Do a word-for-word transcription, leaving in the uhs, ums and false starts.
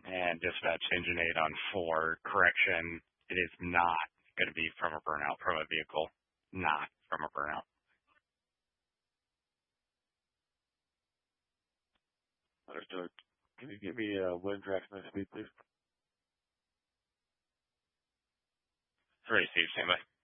And dispatch engine eight on four. Correction, it is not going to be from a burnout from a vehicle. Not from a burnout. Understood. Can you give me uh, wind direction and speed, please? Three, Steve, same way.